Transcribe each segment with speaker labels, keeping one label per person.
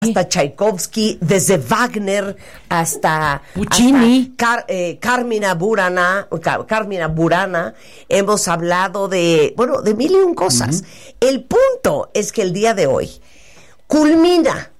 Speaker 1: hasta Tchaikovsky, desde Wagner hasta
Speaker 2: Puccini,
Speaker 1: Carmina Burana, hemos hablado de mil y un cosas. El punto es que el día de hoy culmina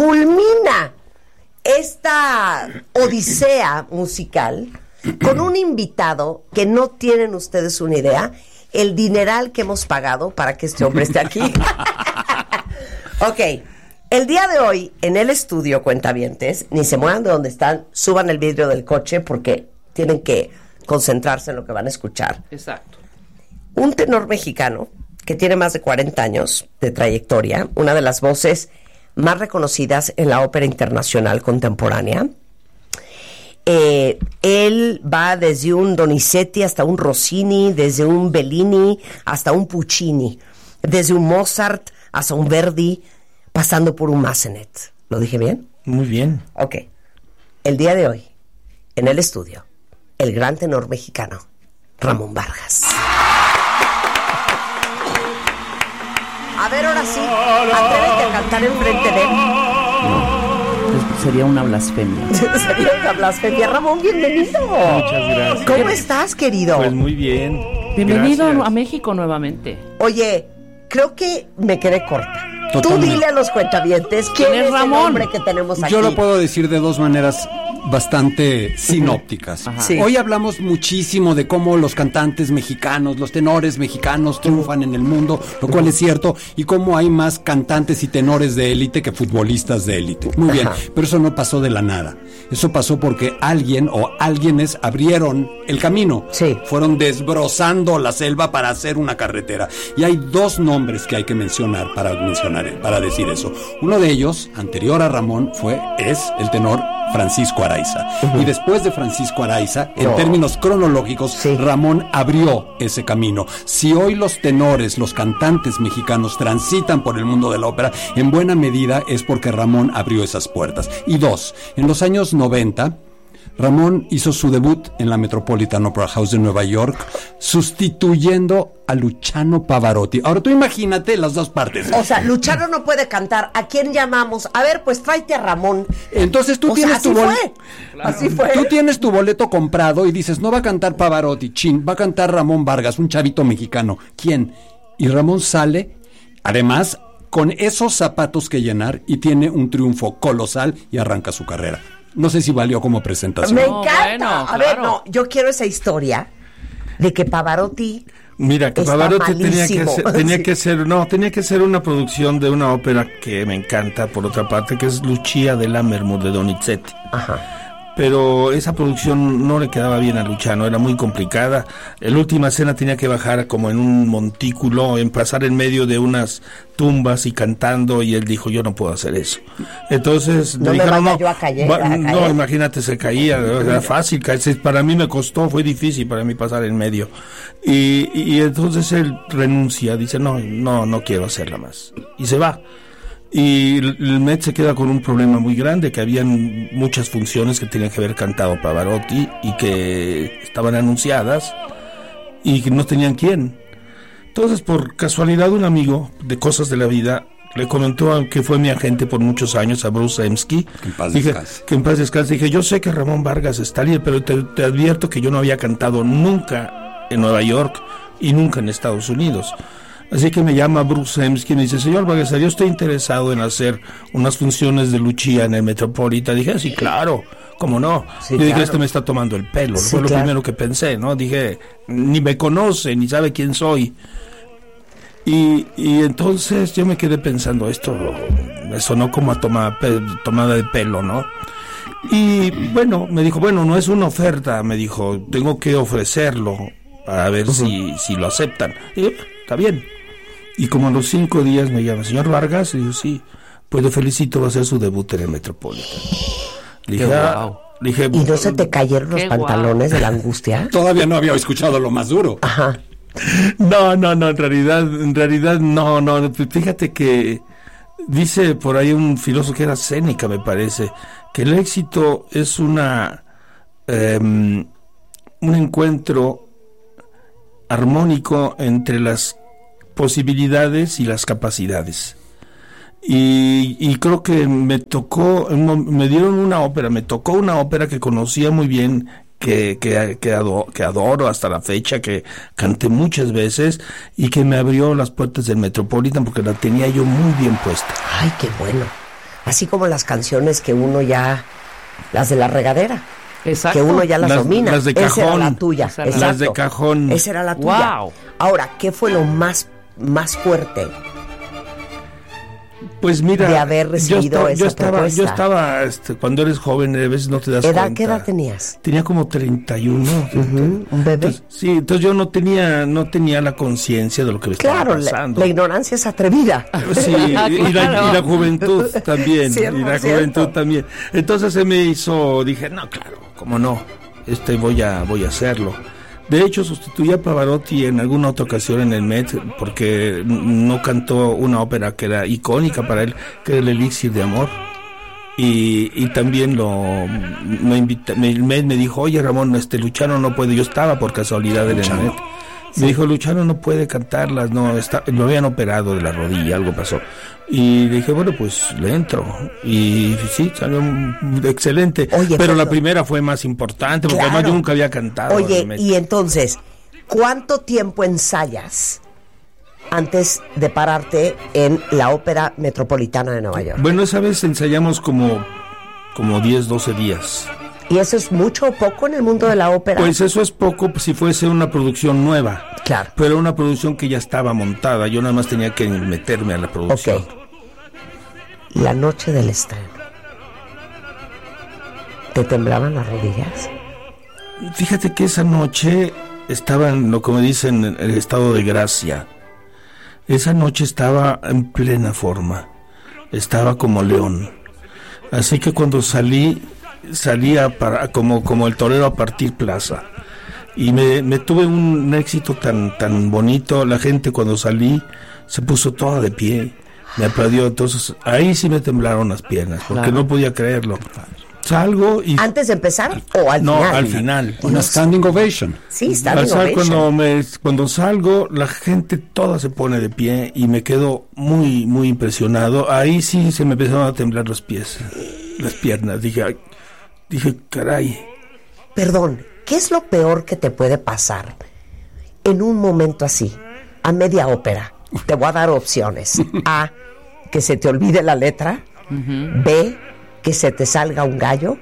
Speaker 1: esta odisea musical con un invitado que no tienen ustedes una idea, el dineral que hemos pagado para que este hombre esté aquí. Ok. El día de hoy, en el estudio, cuentavientes, ni se muevan de donde están, suban el vidrio del coche porque tienen que concentrarse en lo que van a escuchar.
Speaker 2: Exacto.
Speaker 1: Un tenor mexicano que tiene más de 40 años de trayectoria, una de las voces más reconocidas en la ópera internacional contemporánea. Él va desde un Donizetti hasta un Rossini, desde un Bellini hasta un Puccini, desde un Mozart hasta un Verdi, pasando por un Massenet. ¿Lo dije bien?
Speaker 3: Muy bien.
Speaker 1: Ok. El día de hoy, en el estudio, el gran tenor mexicano, Ramón Vargas. A ver, ahora sí, atrévete a cantar enfrente de él.
Speaker 2: No, sería una blasfemia.
Speaker 1: Sería una blasfemia. Ramón, bienvenido.
Speaker 3: Muchas gracias.
Speaker 1: ¿Cómo estás, querido?
Speaker 3: Pues muy bien.
Speaker 2: Bienvenido
Speaker 3: Gracias.
Speaker 2: a México nuevamente.
Speaker 1: Oye, creo que me quedé corta.
Speaker 4: Totalmente.
Speaker 1: Tú dile a los cuentavientes quién es
Speaker 2: Ramón?
Speaker 1: el hombre que tenemos aquí.
Speaker 4: Yo lo puedo decir de dos maneras bastante sinópticas.
Speaker 2: Ajá.
Speaker 1: Sí.
Speaker 4: Hoy hablamos muchísimo de cómo los cantantes mexicanos, los tenores mexicanos triunfan en el mundo, lo cual es cierto, y cómo hay más cantantes y tenores de élite que futbolistas de élite. Muy bien,
Speaker 1: Ajá.
Speaker 4: pero eso no pasó de la nada. Eso pasó porque alguien o alguienes abrieron el camino.
Speaker 1: Sí.
Speaker 4: Fueron desbrozando la selva para hacer una carretera. Y hay dos nombres que hay que mencionar para decir eso. Uno de ellos, anterior a Ramón, es el tenor Francisco Araiza. Y después de Francisco Araiza, en términos cronológicos,
Speaker 1: Sí.
Speaker 4: Ramón abrió ese camino. Si hoy los tenores, los cantantes mexicanos transitan por el mundo de la ópera, en buena medida es porque Ramón abrió esas puertas. Y dos, en los años 90, Ramón hizo su debut en la Metropolitan Opera House de Nueva York, sustituyendo a Luciano Pavarotti. Ahora tú imagínate las dos partes.
Speaker 1: O sea, Luciano no puede cantar. ¿A quién llamamos? A ver, pues tráete a Ramón.
Speaker 4: Entonces tú
Speaker 1: O sea,
Speaker 4: tienes
Speaker 1: así
Speaker 4: tu
Speaker 1: fue.
Speaker 4: boleto.
Speaker 1: Así fue.
Speaker 4: Tú tienes tu boleto comprado y dices, no va a cantar Pavarotti, va a cantar Ramón Vargas, un chavito mexicano. ¿Quién? Y Ramón sale, además, con esos zapatos que llenar y tiene un triunfo colosal y arranca su carrera. No sé si valió como presentación.
Speaker 1: Me
Speaker 2: No,
Speaker 1: encanta.
Speaker 2: bueno,
Speaker 1: A ver,
Speaker 2: claro.
Speaker 1: no, yo quiero esa historia de que Pavarotti
Speaker 3: Mira, que
Speaker 1: está
Speaker 3: Pavarotti
Speaker 1: malísimo.
Speaker 3: tenía que ser una producción de una ópera que me encanta, por otra parte, que es Lucia de Lammermoor de Donizetti.
Speaker 1: Ajá.
Speaker 3: Pero esa producción no le quedaba bien a Luciano, era muy complicada. En la última escena tenía que bajar como en un montículo, en pasar en medio de unas tumbas y cantando, y él dijo, yo no puedo hacer eso. Entonces
Speaker 1: No
Speaker 3: le
Speaker 1: me
Speaker 3: dijeron,
Speaker 1: vaya yo a caer.
Speaker 3: no, imagínate, se caía, era fácil caerse. Para mí me costó, fue difícil para mí pasar en medio. Y entonces él renuncia, dice, no quiero hacerla más. Y se va. Y el Met se queda con un problema muy grande, que habían muchas funciones que tenían que haber cantado Pavarotti y que estaban anunciadas y que no tenían quién. Entonces, por casualidad, un amigo de cosas de la vida le comentó, que fue mi agente por muchos años, a Bruce Zemsky,
Speaker 4: Que en paz descanse.
Speaker 3: que en paz descanse. Dije, yo sé que Ramón Vargas está libre, pero te advierto que yo no había cantado nunca en Nueva York y nunca en Estados Unidos. Así que me llama Bruce Zemsky y me dice, señor Vargas, yo estoy interesado en hacer unas funciones de Lucia en el Metropolitan. Dije, sí, claro, ¿cómo no?
Speaker 1: Sí,
Speaker 3: Yo dije,
Speaker 1: claro.
Speaker 3: este me está tomando el pelo.
Speaker 1: Sí,
Speaker 3: Fue lo
Speaker 1: claro.
Speaker 3: primero que pensé, ¿no? Dije, ni me conoce, ni sabe quién soy. Y entonces yo me quedé pensando, esto me sonó como a tomada de pelo, ¿no? Y bueno, me dijo, bueno, no es una oferta, me dijo, tengo que ofrecerlo para ver si lo aceptan. Y yo, está bien. Y como a los 5 días me llama, señor Vargas, y yo, sí, pues le felicito, va a hacer su debut en el Metropolitan. Le dije,
Speaker 2: guau.
Speaker 3: le dije,
Speaker 1: ¿Y no se te cayeron los
Speaker 2: Qué
Speaker 1: pantalones de la angustia?
Speaker 4: Todavía no había escuchado lo más duro.
Speaker 1: Ajá.
Speaker 3: No, en realidad no, fíjate que dice por ahí un filósofo que era Séneca, me parece, que el éxito es un encuentro armónico entre las posibilidades y las capacidades. Y creo que me tocó una ópera que conocía muy bien, que adoro hasta la fecha, que canté muchas veces y que me abrió las puertas del Metropolitan porque la tenía yo muy bien puesta.
Speaker 1: Ay, qué bueno. Así como las canciones que uno ya, las de la regadera.
Speaker 2: Exacto.
Speaker 1: Que uno ya las domina.
Speaker 3: Las de
Speaker 1: Esa
Speaker 3: cajón.
Speaker 1: era la tuya.
Speaker 2: Exacto.
Speaker 3: Las de cajón.
Speaker 1: Esa era la tuya.
Speaker 2: Wow.
Speaker 1: Ahora, ¿qué fue lo más fuerte
Speaker 3: Pues mira,
Speaker 1: de haber recibido esa propuesta?
Speaker 3: Yo estaba, cuando eres joven, a veces no te das cuenta.
Speaker 1: ¿Qué edad tenías?
Speaker 3: Tenía como 31.
Speaker 1: Un bebé.
Speaker 3: Entonces yo no tenía la conciencia de lo que me
Speaker 1: Claro,
Speaker 3: estaba pasando.
Speaker 1: la ignorancia es atrevida.
Speaker 3: Sí, y la juventud también.
Speaker 1: 100%.
Speaker 3: Y la juventud también. Entonces se me hizo, dije, no, claro, cómo no, voy a hacerlo. De hecho, sustituí a Pavarotti en alguna otra ocasión en el Met porque no cantó una ópera que era icónica para él, que era el Elixir de Amor. Y también el Met me dijo, oye Ramón, Luciano no puede. Yo estaba por casualidad en el Met. Me dijo, Luciano no puede cantarlas, lo habían operado de la rodilla, algo pasó. Y dije, bueno, pues le entro. Y sí, salió excelente.
Speaker 1: Oye,
Speaker 3: pero la primera fue más importante, porque además yo nunca había cantado.
Speaker 1: Oye, y entonces, ¿cuánto tiempo ensayas antes de pararte en la Ópera Metropolitana de Nueva York?
Speaker 3: Bueno, esa vez ensayamos como 10, 12 días.
Speaker 1: ¿Y eso es mucho o poco en el mundo de la ópera?
Speaker 3: Pues eso es poco si fuese una producción nueva.
Speaker 1: Claro.
Speaker 3: Pero una producción que ya estaba montada. Yo nada más tenía que meterme a la producción.
Speaker 1: Ok. La noche del estreno. ¿Te temblaban las rodillas?
Speaker 3: Fíjate que esa noche estaba como dicen, en el estado de gracia. Esa noche estaba en plena forma. Estaba como león. Así que cuando salía como el torero a partir plaza. Y me tuve un éxito tan bonito. La gente cuando salí se puso toda de pie, me aplaudió. Entonces ahí sí me temblaron las piernas porque no podía creerlo. Salgo y...
Speaker 1: ¿Antes de empezar o al final?
Speaker 3: No, al final.
Speaker 4: Una standing ovation.
Speaker 1: Sí, standing ovation.
Speaker 3: Cuando salgo, la gente toda se pone de pie y me quedo muy, muy impresionado. Ahí sí se me empezaron a temblar los pies, las piernas. Dije, caray.
Speaker 1: Perdón, ¿qué es lo peor que te puede pasar en un momento así, a media ópera? Te voy a dar opciones. A, que se te olvide la letra. B, que se te salga un gallo.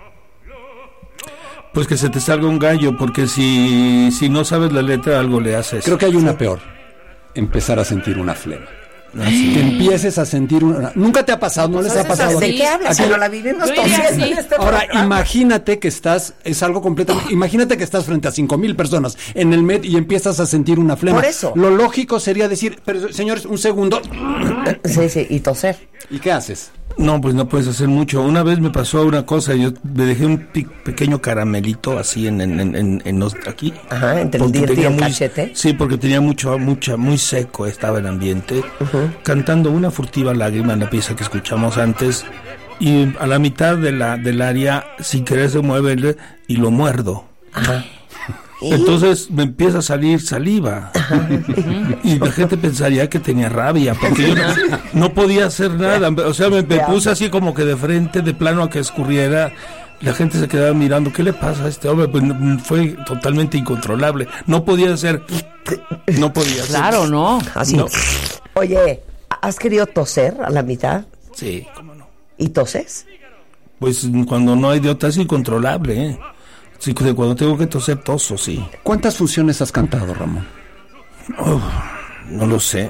Speaker 3: Pues que se te salga un gallo, porque si no sabes la letra, algo le haces.
Speaker 4: Creo que hay una peor. Empezar a sentir una flema. Que empieces a sentir una... ¿Nunca te ha pasado? ¿No les ha pasado?
Speaker 1: ¿De qué hablas? Si no la vivimos todos en este
Speaker 4: Ahora,
Speaker 1: programa.
Speaker 4: imagínate que estás... Es algo completamente... Imagínate que estás frente a 5,000 personas en el Met y empiezas a sentir una flema.
Speaker 1: Por eso.
Speaker 4: Lo lógico sería decir, pero señores, un segundo.
Speaker 1: Sí, y toser.
Speaker 4: ¿Y qué haces?
Speaker 3: No, pues no puedes hacer mucho. Una vez me pasó una cosa, yo me dejé un pequeño caramelito así aquí.
Speaker 1: Ajá, entre el
Speaker 3: porque
Speaker 1: diente y
Speaker 3: tenía
Speaker 1: el cachete.
Speaker 3: Sí, porque tenía muy seco estaba el ambiente. Cantando Una furtiva lágrima, en la pieza que escuchamos antes, y a la mitad del área, sin querer se mueve y lo muerdo.
Speaker 1: Ajá.
Speaker 3: Entonces me empieza a salir saliva. Y la gente pensaría que tenía rabia, porque yo no podía hacer nada. O sea, me puse así como que de frente, de plano a que escurriera. La gente se quedaba mirando, ¿qué le pasa a este hombre? Pues fue totalmente incontrolable. No podía hacer.
Speaker 2: Claro, ¿no?
Speaker 1: Así.
Speaker 3: No.
Speaker 1: Oye, ¿has querido toser a la mitad?
Speaker 3: Sí, cómo no.
Speaker 1: ¿Y toses?
Speaker 3: Pues cuando no hay de otra es incontrolable, ¿eh? Sí, cuando tengo que toser, toso, sí.
Speaker 4: ¿Cuántas funciones has cantado, Ramón?
Speaker 3: No lo sé.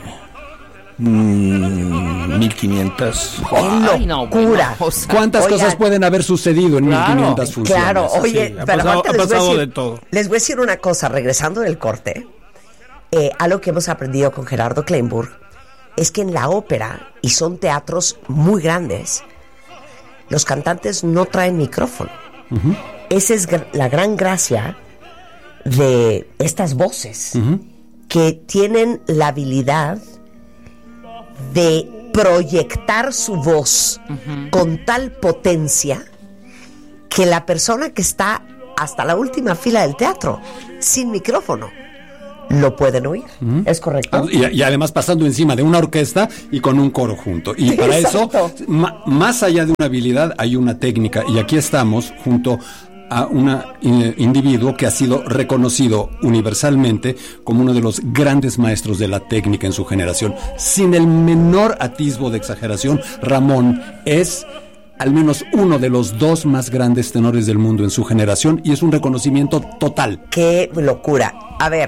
Speaker 3: 1,500.
Speaker 2: Ay, no,
Speaker 1: ¡Locura!
Speaker 2: bueno, o sea,
Speaker 4: ¿Cuántas
Speaker 1: oigan,
Speaker 4: cosas pueden haber sucedido en
Speaker 2: Claro,
Speaker 4: 1,500 funciones?
Speaker 1: Claro, oye,
Speaker 3: Sí, ha
Speaker 1: pero
Speaker 3: pasado-
Speaker 1: aparte
Speaker 3: ha
Speaker 1: les voy a
Speaker 3: pasado
Speaker 1: decir-
Speaker 3: de todo.
Speaker 1: Les voy a decir una cosa, regresando del corte, algo que hemos aprendido con Gerardo Kleinburg es que en la ópera, y son teatros muy grandes, los cantantes no traen micrófono. Esa es la gran gracia de estas voces, que tienen la habilidad de proyectar su voz con tal potencia que la persona que está hasta la última fila del teatro, sin micrófono, lo pueden oír. ¿Es correcto?
Speaker 4: Y además pasando encima de una orquesta y con un coro junto. Y para
Speaker 1: Exacto.
Speaker 4: eso, más allá de una habilidad, hay una técnica. Y aquí estamos junto a un individuo que ha sido reconocido universalmente como uno de los grandes maestros de la técnica en su generación. Sin el menor atisbo de exageración, Ramón es al menos uno de los 2 más grandes tenores del mundo en su generación, y es un reconocimiento total.
Speaker 1: ¡Qué locura! A ver,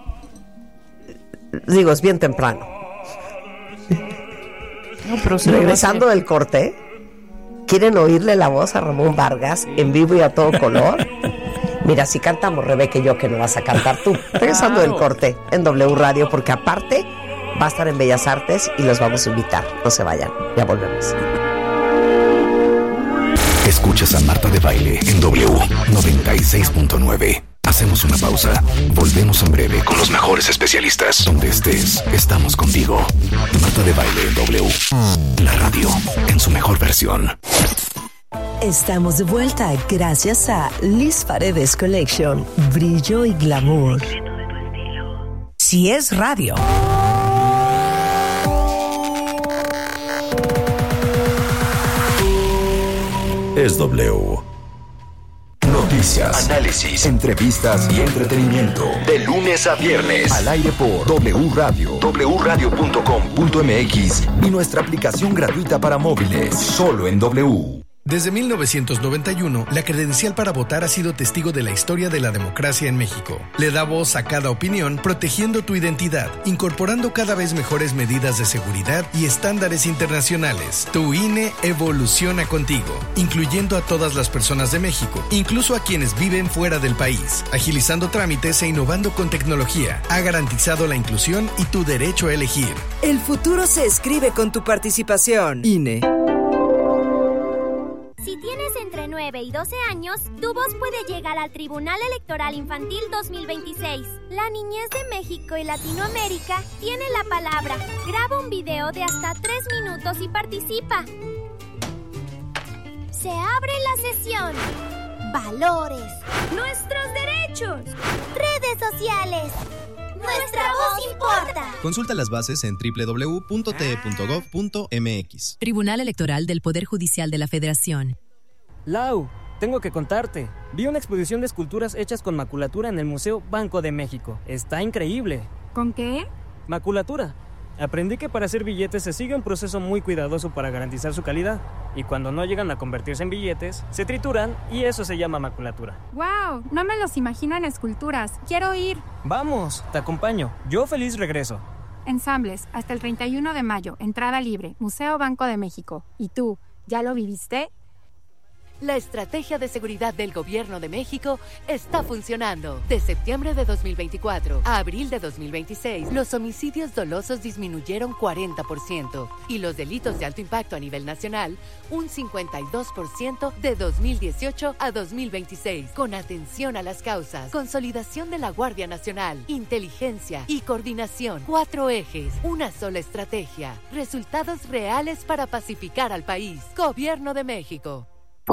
Speaker 1: digo, es bien temprano.
Speaker 2: No, pero sí
Speaker 1: Regresando del corte, ¿quieren oírle la voz a Ramón Vargas en vivo y a todo color? Mira, si cantamos Rebeca y yo, que no vas a cantar tú. Regresando del corte en W Radio, porque aparte va a estar en Bellas Artes y los vamos a invitar. No se vayan, ya volvemos.
Speaker 5: Escuchas a Marta de Baile en W 96.9. Hacemos una pausa. Volvemos en breve con los mejores especialistas. Donde estés, estamos contigo. Marta de Baile en W. La radio en su mejor versión.
Speaker 6: Estamos de vuelta gracias a Liz Paredes Collection. Brillo y glamour. Si es radio.
Speaker 5: Es W. Noticias, análisis, entrevistas y entretenimiento. De lunes a viernes. Al aire por W Radio. wradio.com.mx y nuestra aplicación gratuita para móviles. Solo en W.
Speaker 7: Desde 1991, la credencial para votar ha sido testigo de la historia de la democracia en México. Le da voz a cada opinión, protegiendo tu identidad, incorporando cada vez mejores medidas de seguridad y estándares internacionales. Tu INE evoluciona contigo, incluyendo a todas las personas de México, incluso a quienes viven fuera del país, agilizando trámites e innovando con tecnología. Ha garantizado la inclusión y tu derecho a elegir.
Speaker 8: El futuro se escribe con tu participación. INE.
Speaker 9: Si tienes entre 9 y 12 años, tu voz puede llegar al Tribunal Electoral Infantil 2026. La niñez de México y Latinoamérica tiene la palabra. Graba un video de hasta 3 minutos y participa. Se abre la sesión. Valores. Nuestros derechos. Redes sociales. Nuestra voz importa.
Speaker 10: Consulta las bases en www.te.gov.mx.
Speaker 11: Tribunal Electoral del Poder Judicial de la Federación.
Speaker 12: Lau, tengo que contarte. Vi una exposición de esculturas hechas con maculatura en el Museo Banco de México. Está increíble.
Speaker 13: ¿Con qué?
Speaker 12: Maculatura. Aprendí que para hacer billetes se sigue un proceso muy cuidadoso para garantizar su calidad. Y cuando no llegan a convertirse en billetes, se trituran y eso se llama maculatura.
Speaker 13: ¡Wow! No me los imagino en esculturas. ¡Quiero ir!
Speaker 12: Vamos, te acompaño. Yo feliz regreso.
Speaker 13: Ensambles, hasta el 31 de mayo. Entrada libre. Museo Banco de México. ¿Y tú, ya lo viviste?
Speaker 14: La estrategia de seguridad del Gobierno de México está funcionando. De septiembre de 2024 a abril de 2026, los homicidios dolosos disminuyeron 40% y los delitos de alto impacto a nivel nacional un 52% de 2018 a 2026. Con atención a las causas, consolidación de la Guardia Nacional, inteligencia y coordinación. 4 ejes, una sola estrategia. Resultados reales para pacificar al país. Gobierno de México.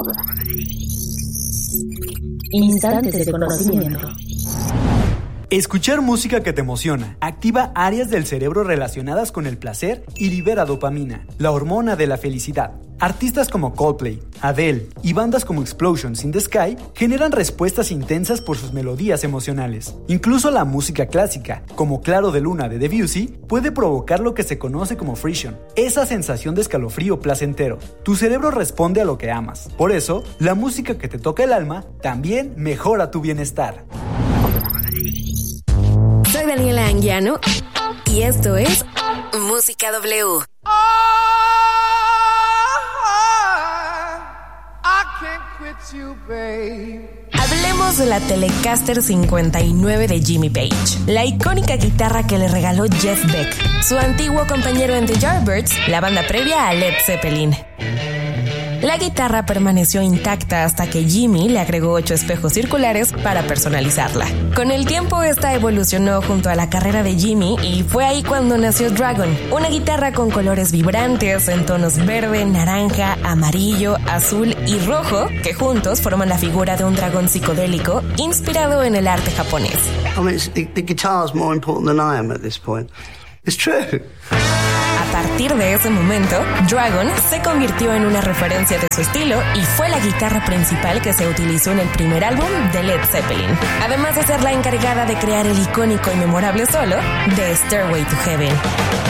Speaker 6: Instantes de conocimiento.
Speaker 15: Escuchar música que te emociona activa áreas del cerebro relacionadas con el placer y libera dopamina, la hormona de la felicidad. Artistas como Coldplay, Adele y bandas como Explosions in the Sky generan respuestas intensas por sus melodías emocionales. Incluso la música clásica, como Claro de Luna de Debussy, puede provocar lo que se conoce como frisson, esa sensación de escalofrío placentero. Tu cerebro responde a lo que amas. Por eso, la música que te toca el alma también mejora tu bienestar.
Speaker 11: Soy Daniela Anguiano y esto es Música W. Hablemos de la Telecaster 59 de Jimmy Page, la icónica guitarra que le regaló Jeff Beck, su antiguo compañero en The Yardbirds, la banda previa a Led Zeppelin. La guitarra permaneció intacta hasta que Jimmy le agregó 8 espejos circulares para personalizarla. Con el tiempo esta evolucionó junto a la carrera de Jimmy y fue ahí cuando nació Dragon, una guitarra con colores vibrantes en tonos verde, naranja, amarillo, azul y rojo que juntos forman la figura de un dragón psicodélico inspirado en el arte japonés.
Speaker 10: I mean, the guitar's more important than I am at this point. It's true.
Speaker 11: A partir de ese momento, Dragon se convirtió en una referencia de su estilo y fue la guitarra principal que se utilizó en el primer álbum de Led Zeppelin, además de ser la encargada de crear el icónico y memorable solo de Stairway to Heaven.